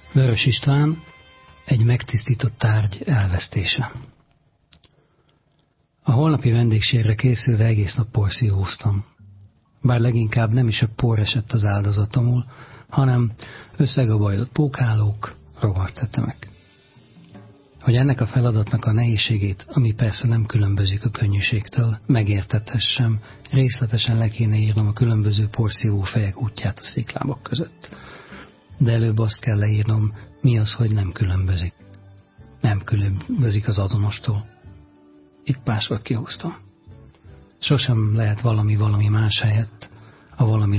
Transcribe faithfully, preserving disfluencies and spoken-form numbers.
Vörös István, egy megtisztított tárgy elvesztése. A holnapi vendégségre készülve egész nap porszívóztam. Bár leginkább nem is a por esett az áldozatomul, hanem összegabajlott pókhálók, rovartetemek. Hogy ennek a feladatnak a nehézségét, ami persze nem különbözik a könnyűségtől, megértethessem, részletesen le kéne írnom a különböző porszívó fejek útját a sziklábak között. De előbb azt kell leírnom, mi az, hogy nem különbözik. Nem különbözik az azonostól. Itt másokat kihúztam. Sosem lehet valami valami más helyett, a valami